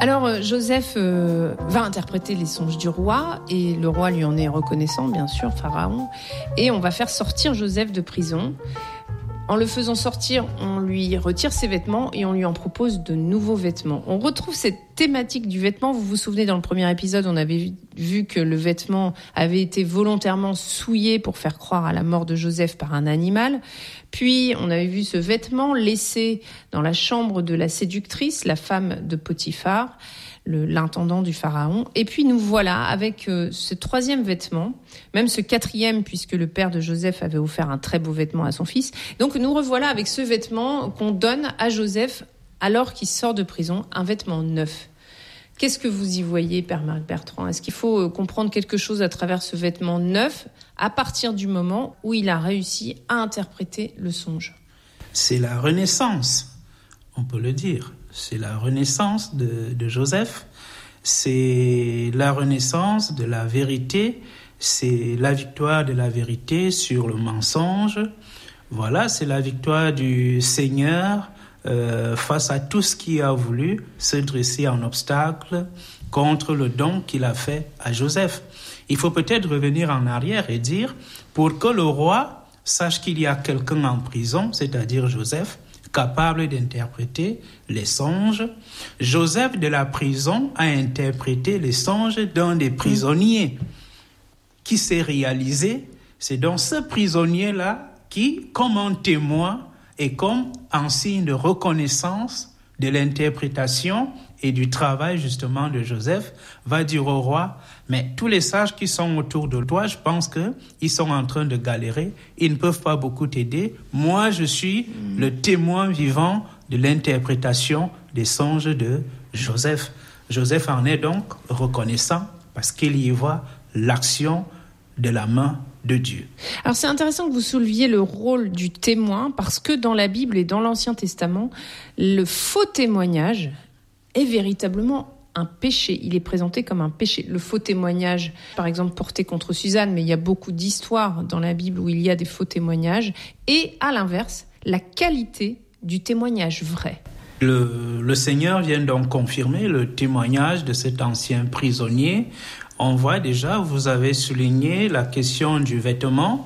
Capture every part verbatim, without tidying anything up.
Alors Joseph euh, va interpréter les songes du roi et le roi lui en est reconnaissant, bien sûr, Pharaon. Et on va faire sortir Joseph de prison. En le faisant sortir, on lui retire ses vêtements et on lui en propose de nouveaux vêtements. On retrouve cette thématique du vêtement. Vous vous souvenez, dans le premier épisode, on avait vu, vu que le vêtement avait été volontairement souillé pour faire croire à la mort de Joseph par un animal. Puis, on avait vu ce vêtement laissé dans la chambre de la séductrice, la femme de Potiphar, le, l'intendant du pharaon. Et puis, nous voilà avec euh, ce troisième vêtement, même ce quatrième, puisque le père de Joseph avait offert un très beau vêtement à son fils. Donc, nous revoilà avec ce vêtement qu'on donne à Joseph alors qu'il sort de prison, un vêtement neuf. Qu'est-ce que vous y voyez, Père Marc Bertrand ? Est-ce qu'il faut comprendre quelque chose à travers ce vêtement neuf à partir du moment où il a réussi à interpréter le songe ? C'est la renaissance, on peut le dire. C'est la renaissance de, de Joseph. C'est la renaissance de la vérité. C'est la victoire de la vérité sur le mensonge. Voilà, c'est la victoire du Seigneur Euh, face à tout ce qui a voulu se dresser en obstacle contre le don qu'il a fait à Joseph. Il faut peut-être revenir en arrière et dire, pour que le roi sache qu'il y a quelqu'un en prison, c'est-à-dire Joseph, capable d'interpréter les songes, Joseph de la prison a interprété les songes d'un des prisonniers qui s'est réalisé. C'est donc ce prisonnier-là qui, comme un témoin, et comme un signe de reconnaissance de l'interprétation et du travail justement de Joseph, va dire au roi, mais tous les sages qui sont autour de toi, je pense qu'ils sont en train de galérer, ils ne peuvent pas beaucoup t'aider. Moi, je suis mmh. le témoin vivant de l'interprétation des songes de Joseph. Joseph en est donc reconnaissant parce qu'il y voit l'action de la main de Dieu. Alors c'est intéressant que vous souleviez le rôle du témoin parce que dans la Bible et dans l'Ancien Testament, le faux témoignage est véritablement un péché. Il est présenté comme un péché. Le faux témoignage, par exemple, porté contre Suzanne, mais il y a beaucoup d'histoires dans la Bible où il y a des faux témoignages. Et à l'inverse, la qualité du témoignage vrai. Le, le Seigneur vient donc confirmer le témoignage de cet ancien prisonnier. On voit déjà, vous avez souligné la question du vêtement.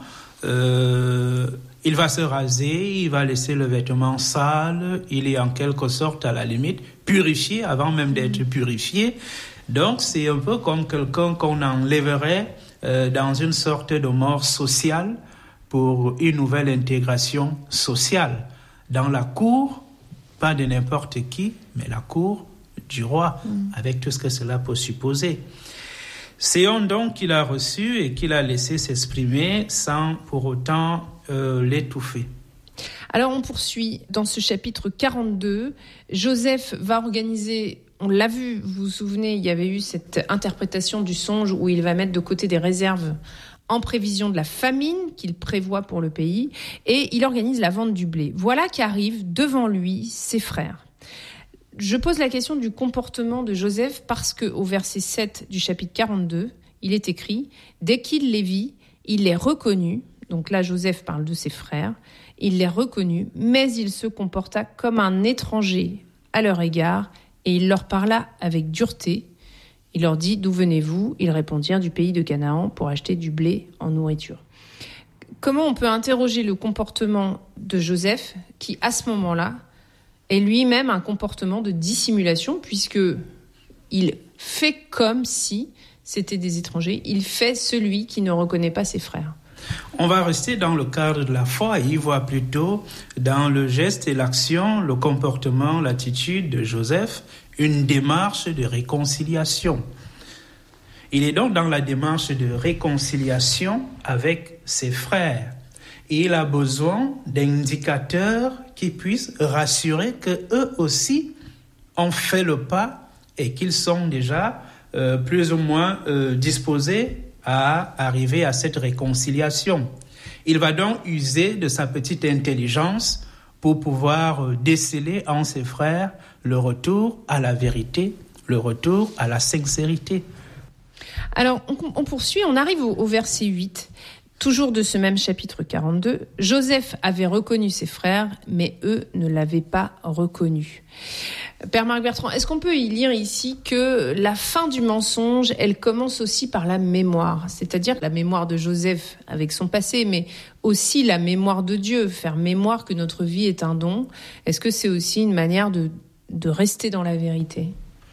Euh, il va se raser, il va laisser le vêtement sale, il est en quelque sorte à la limite purifié avant même d'être purifié. Donc c'est un peu comme quelqu'un qu'on enlèverait euh, dans une sorte de mort sociale pour une nouvelle intégration sociale. Dans la cour, pas de n'importe qui, mais la cour du roi, mmh. avec tout ce que cela peut supposer. C'est un don qu'il a reçu et qu'il a laissé s'exprimer sans pour autant euh, l'étouffer. Alors on poursuit dans ce chapitre quarante-deux. Joseph va organiser, on l'a vu, vous vous souvenez, il y avait eu cette interprétation du songe où il va mettre de côté des réserves en prévision de la famine qu'il prévoit pour le pays, et il organise la vente du blé. Voilà qu'arrivent devant lui ses frères. Je pose la question du comportement de Joseph parce qu'au verset sept du chapitre quarante-deux, il est écrit « Dès qu'il les vit, il les reconnut ». Donc là, Joseph parle de ses frères. Il les reconnut, mais il se comporta comme un étranger à leur égard et il leur parla avec dureté. Il leur dit « D'où venez-vous » Ils répondirent « Du pays de Canaan pour acheter du blé en nourriture ». Comment on peut interroger le comportement de Joseph qui, à ce moment-là, est lui-même un comportement de dissimulation puisque il fait comme si c'était des étrangers. Il fait celui qui ne reconnaît pas ses frères. On va rester dans le cadre de la foi et y voir plutôt dans le geste et l'action, le comportement, l'attitude de Joseph, une démarche de réconciliation. Il est donc dans la démarche de réconciliation avec ses frères. Et il a besoin d'indicateurs qui puissent rassurer qu'eux aussi ont fait le pas et qu'ils sont déjà euh, plus ou moins euh, disposés à arriver à cette réconciliation. Il va donc user de sa petite intelligence pour pouvoir déceler en ses frères le retour à la vérité, le retour à la sincérité. Alors, on, on poursuit, on arrive au, au verset huit. Toujours de ce même chapitre quarante-deux, Joseph avait reconnu ses frères, mais eux ne l'avaient pas reconnu. Père Marc Bertrand, est-ce qu'on peut y lire ici que la fin du mensonge, elle commence aussi par la mémoire, c'est-à-dire la mémoire de Joseph avec son passé, mais aussi la mémoire de Dieu, faire mémoire que notre vie est un don. Est-ce que c'est aussi une manière de, de rester dans la vérité ?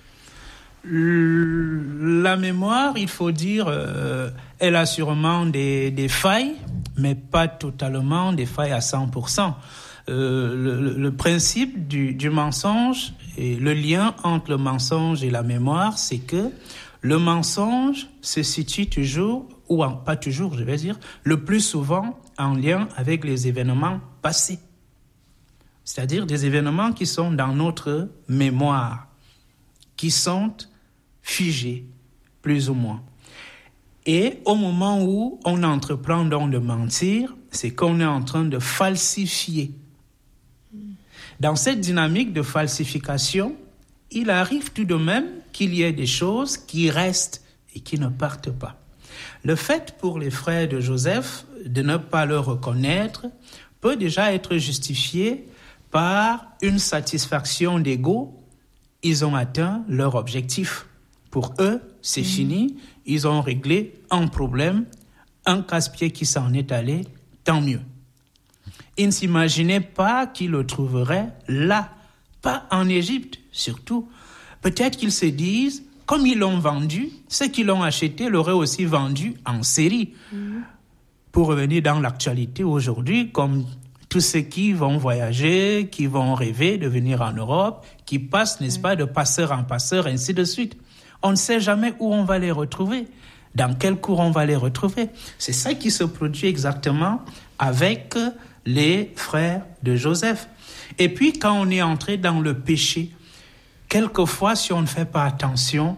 La mémoire, il faut dire, euh, elle a sûrement des, des failles, mais pas totalement des failles à cent pour cent. Euh, le, le principe du, du mensonge et le lien entre le mensonge et la mémoire, c'est que le mensonge se situe toujours, ou en, pas toujours, je vais dire, le plus souvent en lien avec les événements passés. C'est-à-dire des événements qui sont dans notre mémoire, qui sont figés, plus ou moins. Et au moment où on entreprend donc de mentir, c'est qu'on est en train de falsifier. Dans cette dynamique de falsification, il arrive tout de même qu'il y ait des choses qui restent et qui ne partent pas. Le fait pour les frères de Joseph de ne pas le reconnaître peut déjà être justifié par une satisfaction d'ego. Ils ont atteint leur objectif. Pour eux, c'est mmh. fini. Ils ont réglé un problème, un casse-pied qui s'en est allé, tant mieux. Ils ne s'imaginaient pas qu'ils le trouveraient là, pas en Égypte, surtout. Peut-être qu'ils se disent, comme ils l'ont vendu, ceux qui l'ont acheté l'auraient aussi vendu en série. Mmh. Pour revenir dans l'actualité aujourd'hui, comme tous ceux qui vont voyager, qui vont rêver de venir en Europe, qui passent, n'est-ce mmh. pas, de passeur en passeur, ainsi de suite. On ne sait jamais où on va les retrouver, dans quel cours on va les retrouver. C'est ça qui se produit exactement avec les frères de Joseph. Et puis, quand on est entré dans le péché, quelquefois, si on ne fait pas attention,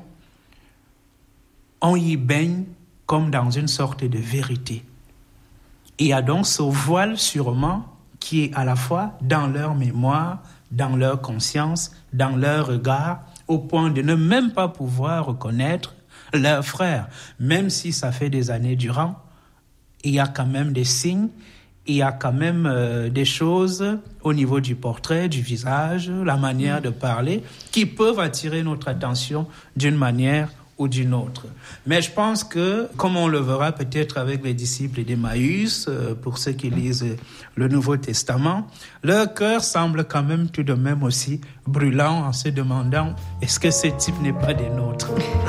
on y baigne comme dans une sorte de vérité. Il y a donc ce voile sûrement qui est à la fois dans leur mémoire, dans leur conscience, dans leur regard, au point de ne même pas pouvoir reconnaître leurs frères. Même si ça fait des années durant, il y a quand même des signes, il y a quand même euh, des choses au niveau du portrait, du visage, la manière de parler, qui peuvent attirer notre attention d'une manière ou d'une autre. Mais je pense que, comme on le verra peut-être avec les disciples d'Emmaüs, euh, pour ceux qui lisent le Nouveau Testament, leur cœur semble quand même tout de même aussi brûlant en se demandant « Est-ce que ce type n'est pas des nôtres ?»